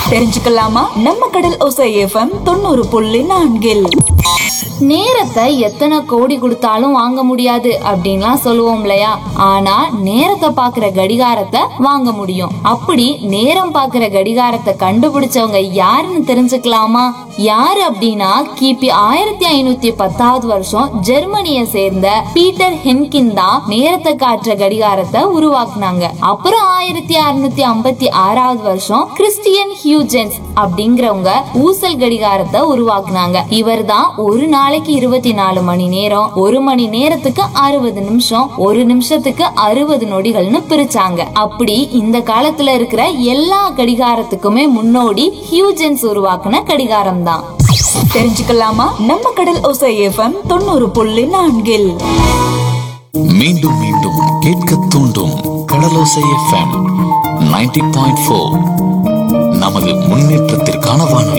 தெரிஞ்சுக்கலாமா? நம்ம கடல் ஓசை எஃப்எம் 90.4. நேரத்தை எத்தனை கோடி கொடுத்தாலும் வாங்க முடியாது அப்படின்லாம் சொல்லுவோம் இல்லையா? ஆனா நேரத்தை பாக்குற கடிகாரத்தை வாங்க முடியும். அப்படி நேரம் பாக்குற கடிகாரத்தை கண்டுபிடிச்சவங்க யாருன்னு தெரிஞ்சுக்கலாமா? யாரு அப்படின்னா, கிபி 1510 வருஷம் ஜெர்மனியை சேர்ந்த பீட்டர் ஹென்கின் தான் நேரத்தை காட்டுற கடிகாரத்தை உருவாக்குனாங்க. அப்புறம் 1656 வருஷம் கிறிஸ்டியன் ஹியூஜென்ஸ் அப்படிங்கிறவங்க ஊசல் கடிகாரத்தை உருவாக்குனாங்க. இவர் தான் ஒரு நாளைக்கு 24 மணி நேரம், ஒரு மணி நேரத்துக்கு 60 நிமிஷம், ஒரு நிமிஷத்துக்கு 60 நொடிகள்னு பிரிச்சாங்க. அப்படி இந்த காலத்துல இருக்கிற எல்லா கடிகாரத்துக்குமே முன்னோடி ஹியூஜென்ஸ் உருவாக்குன கடிகாரம் தான். தெரிஞ்சுக்கலாமா? நம்ம கடல் ஓசை எஃப்எம் 90.4. மீண்டும் மீண்டும் கேட்க தூண்டும் கடலோசை எஃப்எம் 90.4. நமது முன்னேற்றத்திற்கான வானொலி.